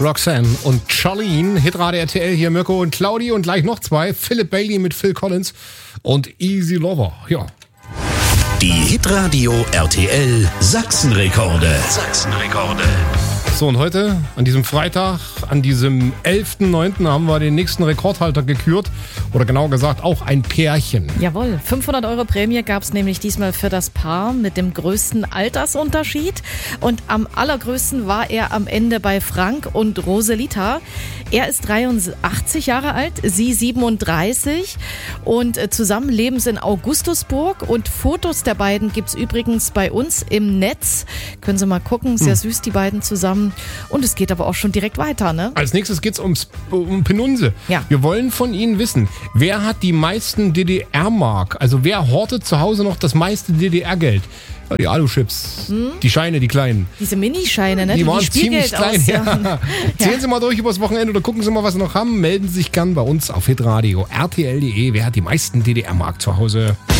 Roxanne und Charlene, Hitradio RTL, hier Mirko und Claudi und gleich noch zwei, Philip Bailey mit Phil Collins und Easy Lover, ja. Die Hitradio RTL Sachsenrekorde. So, und heute, an diesem Freitag, an diesem 11.09. haben wir den nächsten Rekordhalter gekürt. Oder genau gesagt, auch ein Pärchen. Jawohl, 500 € Prämie gab es nämlich diesmal für das Paar mit dem größten Altersunterschied. Und am allergrößten war er am Ende bei Frank und Roselita. Er ist 83 Jahre alt, sie 37. Und zusammen leben sie in Augustusburg. Und Fotos der beiden gibt es übrigens bei uns im Netz. Können Sie mal gucken, sehr süß die beiden zusammen. Und es geht aber auch schon direkt weiter, ne? Als nächstes geht's um Penunse. Ja. Wir wollen von Ihnen wissen, wer hat die meisten DDR-Mark? Also wer hortet zu Hause noch das meiste DDR-Geld? Ja, die Alu-Chips, die Scheine, die kleinen. Diese Minischeine, ne? Die waren wie ziemlich Spielgeld klein. aussehen. Ja. Zählen Sie mal durch übers Wochenende oder gucken Sie mal, was Sie noch haben. Melden Sie sich gern bei uns auf hitradio rtl.de. Wer hat die meisten DDR-Mark zu Hause?